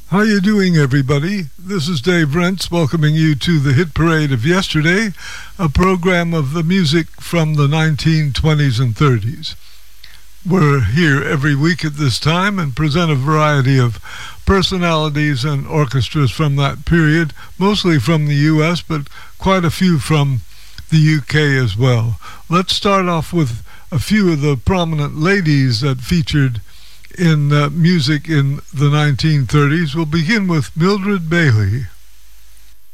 How you doing, everybody? This is Dave Rentz welcoming you to the Hit Parade of Yesterday, a program of the music from the 1920s and 30s. We're here every week at this time and present a variety of personalities and orchestras from that period, mostly from the U.S., but quite a few from the U.K. as well. Let's start off with a few of the prominent ladies that featured in music in the 1930s. We'll begin with Mildred Bailey.